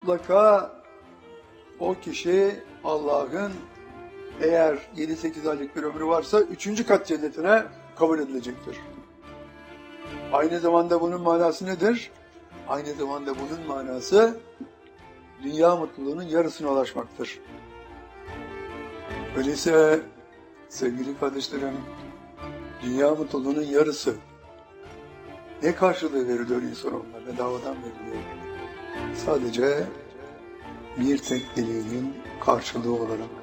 mutlaka o kişi Allah'ın eğer 7-8 aylık bir ömrü varsa 3. kat cennetine kabul edilecektir. Aynı zamanda bunun manası nedir? Aynı zamanda bunun manası dünya mutluluğunun yarısına ulaşmaktır. Öyleyse sevgili kardeşlerim, dünya mutluluğunun yarısı ne karşılığı veriliyor insanoğluna? Bedavadan veriliyor. Sadece bir tek dileğinin karşılığı olarak